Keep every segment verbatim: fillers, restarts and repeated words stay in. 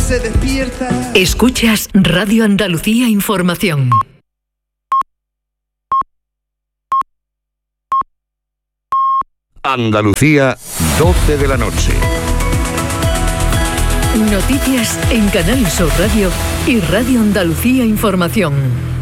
se despierta. Escuchas Radio Andalucía Información. Andalucía, doce de la noche. Noticias en Canal Sur Radio y Radio Andalucía Información.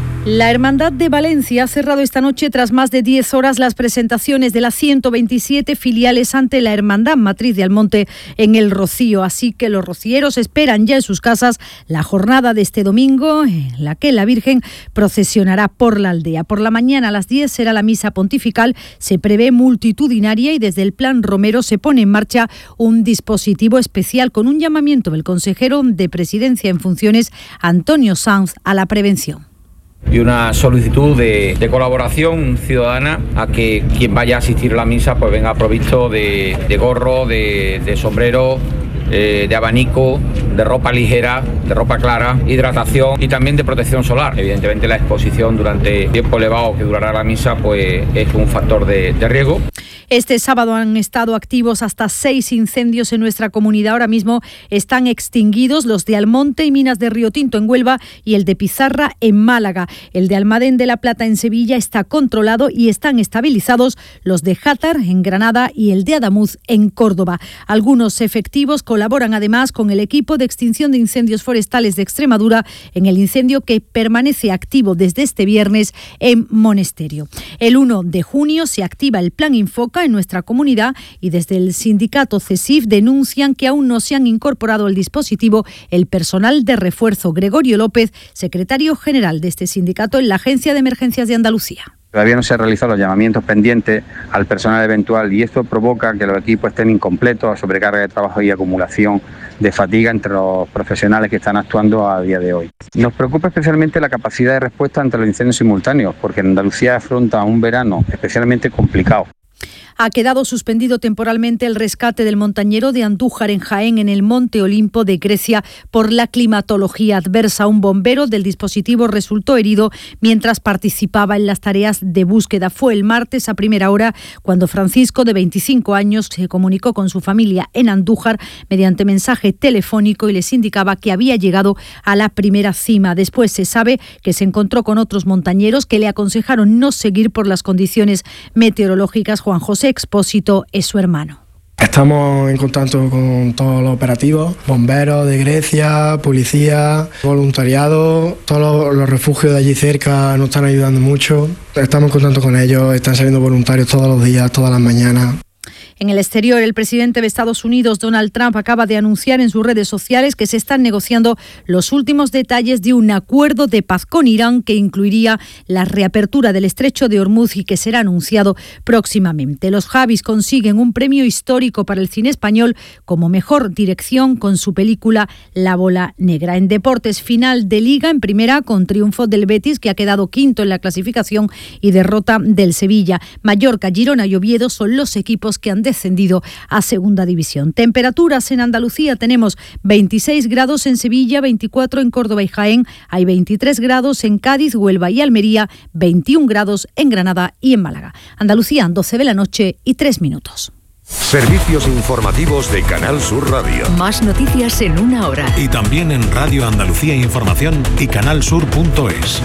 La Hermandad de Valencia ha cerrado esta noche tras más de diez horas las presentaciones de las ciento veintisiete filiales ante la Hermandad Matriz de Almonte en El Rocío. Así que los rocieros esperan ya en sus casas la jornada de este domingo en la que la Virgen procesionará por la aldea. Por la mañana a las diez será la misa pontifical, se prevé multitudinaria y desde el Plan Romero se pone en marcha un dispositivo especial con un llamamiento del consejero de Presidencia en funciones, Antonio Sanz, a la prevención. Y una solicitud de, de colaboración ciudadana a que quien vaya a asistir a la misa pues venga provisto de, de gorro, de, de sombrero, eh, de abanico, de ropa ligera, de ropa clara, hidratación y también de protección solar. Evidentemente la exposición durante el tiempo elevado que durará la misa pues es un factor de, de riesgo. Este sábado han estado activos hasta seis incendios en nuestra comunidad. Ahora mismo están extinguidos los de Almonte y Minas de Río Tinto en Huelva y el de Pizarra en Málaga. El de Almadén de la Plata en Sevilla está controlado y están estabilizados los de Játar en Granada y el de Adamuz en Córdoba. Algunos efectivos colaboran además con el equipo de extinción de incendios forestales de Extremadura en el incendio que permanece activo desde este viernes en Monesterio. El primero de junio se activa el Plan Infoca en nuestra comunidad y desde el sindicato CESIF denuncian que aún no se han incorporado al dispositivo el personal de refuerzo. Gregorio López, secretario general de este sindicato en la Agencia de Emergencias de Andalucía. Todavía no se han realizado los llamamientos pendientes al personal eventual y esto provoca que los equipos estén incompletos, a sobrecarga de trabajo y acumulación de fatiga entre los profesionales que están actuando a día de hoy. Nos preocupa especialmente la capacidad de respuesta ante los incendios simultáneos, porque en Andalucía afronta un verano especialmente complicado. Ha quedado suspendido temporalmente el rescate del montañero de Andújar en Jaén, en el Monte Olimpo de Grecia, por la climatología adversa. Un bombero del dispositivo resultó herido mientras participaba en las tareas de búsqueda. Fue el martes a primera hora cuando Francisco, de veinticinco años, se comunicó con su familia en Andújar mediante mensaje telefónico y les indicaba que había llegado a la primera cima. Después se sabe que se encontró con otros montañeros que le aconsejaron no seguir por las condiciones meteorológicas. Juan José Expósito es su hermano. Estamos en contacto con todos los operativos, bomberos de Grecia, policía, voluntariado, todos los, los refugios de allí cerca nos están ayudando mucho. Estamos en contacto con ellos, están saliendo voluntarios todos los días, todas las mañanas. En el exterior, el presidente de Estados Unidos, Donald Trump, acaba de anunciar en sus redes sociales que se están negociando los últimos detalles de un acuerdo de paz con Irán que incluiría la reapertura del estrecho de Hormuz y que será anunciado próximamente. Los Javis consiguen un premio histórico para el cine español como mejor dirección con su película La Bola Negra. En deportes, final de Liga en primera con triunfo del Betis, que ha quedado quinto en la clasificación, y derrota del Sevilla. Mallorca, Girona y Oviedo son los equipos que han descendido a segunda división. Temperaturas en Andalucía: tenemos veintiséis grados en Sevilla, veinticuatro en Córdoba y Jaén, hay veintitrés grados en Cádiz, Huelva y Almería, veintiún grados en Granada y en Málaga. Andalucía, doce de la noche y tres minutos. Servicios informativos de Canal Sur Radio. Más noticias en una hora. Y también en Radio Andalucía Información y canalsur punto es.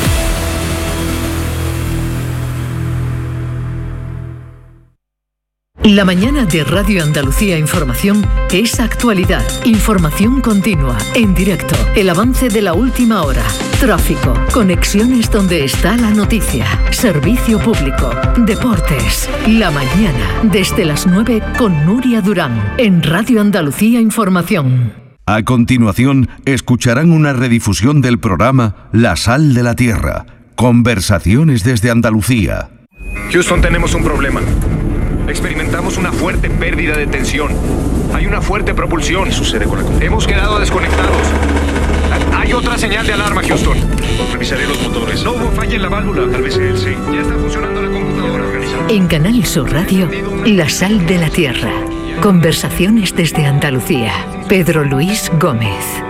La mañana de Radio Andalucía Información es actualidad, información continua, en directo, el avance de la última hora, tráfico, conexiones donde está la noticia, servicio público, deportes. La mañana, desde las nueve con Nuria Durán, en Radio Andalucía Información. A continuación, escucharán una redifusión del programa La Sal de la Tierra, conversaciones desde Andalucía. Houston, tenemos un problema. Experimentamos una fuerte pérdida de tensión. Hay una fuerte propulsión. ¿Qué sucede con la computadora? Hemos quedado desconectados. Hay otra señal de alarma, Houston. Revisaré los motores. No hubo falla en la válvula. Tal vez él sí. Ya está funcionando la computadora. En Canal Sur Radio, La Sal de la Tierra. Conversaciones desde Andalucía. Pedro Luis Gómez.